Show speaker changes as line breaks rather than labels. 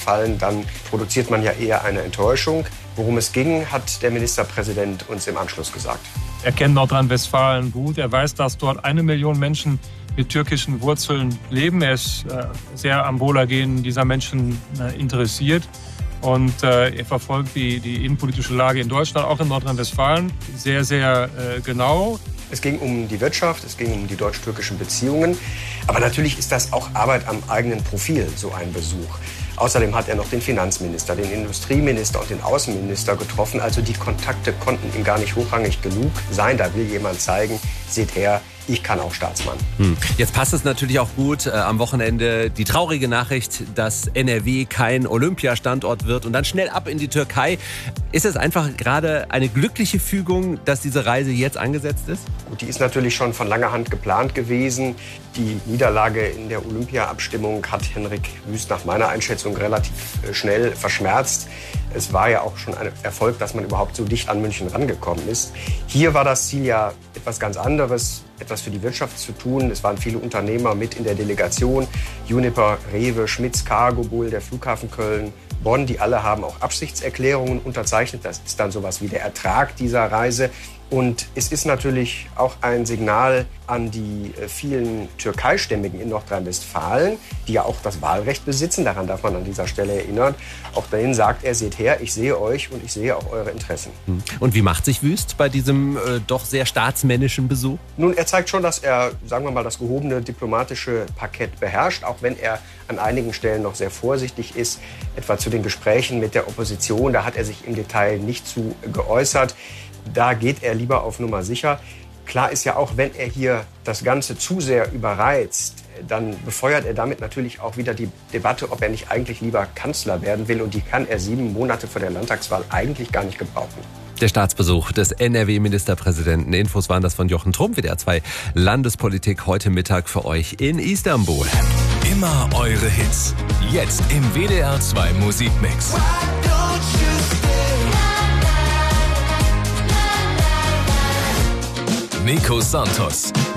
ausfallen, dann produziert man ja eher eine Enttäuschung. Worum es ging, hat der Ministerpräsident uns im Anschluss gesagt.
Er kennt Nordrhein-Westfalen gut. Er weiß, dass dort 1 Million Menschen mit türkischen Wurzeln leben. Er ist sehr am Wohlergehen dieser Menschen interessiert. Und er verfolgt die innenpolitische Lage in Deutschland, auch in Nordrhein-Westfalen, sehr, sehr genau.
Es ging um die Wirtschaft, es ging um die deutsch-türkischen Beziehungen. Aber natürlich ist das auch Arbeit am eigenen Profil, so ein Besuch. Außerdem hat er noch den Finanzminister, den Industrieminister und den Außenminister getroffen. Also die Kontakte konnten ihm gar nicht hochrangig genug sein. Da will jemand zeigen, seht her, ich kann auch Staatsmann.
Jetzt passt es natürlich auch gut am Wochenende die traurige Nachricht, dass NRW kein Olympiastandort wird und dann schnell ab in die Türkei. Ist es einfach gerade eine glückliche Fügung, dass diese Reise jetzt angesetzt ist?
Gut, die ist natürlich schon von langer Hand geplant gewesen. Die Niederlage in der Olympia-Abstimmung hat Henrik Wüst nach meiner Einschätzung relativ schnell verschmerzt. Es war ja auch schon ein Erfolg, dass man überhaupt so dicht an München rangekommen ist. Hier war das Ziel ja etwas ganz anderes, etwas für die Wirtschaft zu tun. Es waren viele Unternehmer mit in der Delegation. Uniper, Rewe, Schmitz, Cargo Bull, der Flughafen Köln, Bonn, die alle haben auch Absichtserklärungen unterzeichnet. Das ist dann sowas wie der Ertrag dieser Reise. Und es ist natürlich auch ein Signal an die vielen Türkeistämmigen in Nordrhein-Westfalen, die ja auch das Wahlrecht besitzen. Daran darf man an dieser Stelle erinnern. Auch dahin sagt er, seht her, ich sehe euch und ich sehe auch eure Interessen.
Und wie macht sich Wüst bei diesem doch sehr staatsmännischen Besuch?
Nun, er zeigt schon, dass er, sagen wir mal, das gehobene diplomatische Parkett beherrscht, auch wenn er an einigen Stellen noch sehr vorsichtig ist, etwa zu den Gesprächen mit der Opposition. Da hat er sich im Detail nicht zu geäußert. Da geht er lieber auf Nummer sicher. Klar ist ja auch, wenn er hier das Ganze zu sehr überreizt, dann befeuert er damit natürlich auch wieder die Debatte, ob er nicht eigentlich lieber Kanzler werden will. Und die kann er 7 Monate vor der Landtagswahl eigentlich gar nicht gebrauchen.
Der Staatsbesuch des NRW-Ministerpräsidenten. Infos waren das von Jochen Trump, WDR 2 Landespolitik, heute Mittag für euch in Istanbul.
Immer eure Hits. Jetzt im WDR 2 Musikmix. Nico Santos.